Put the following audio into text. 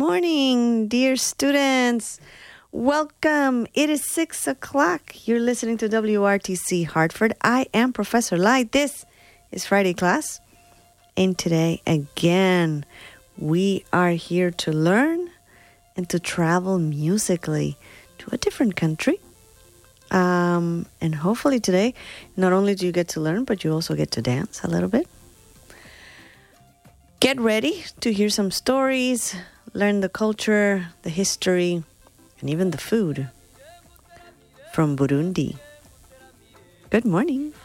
morning, dear students. Welcome. It is 6 o'clock. You're listening to WRTC Hartford. I am Professor Lai. This is Friday class. And today, again, we are here to learn and to travel musically to a different country. And hopefully today, not only do you get to learn, but you also get to dance a little bit. Get ready to hear some stories, learn the culture, the history, and even the food from Burundi. Good morning.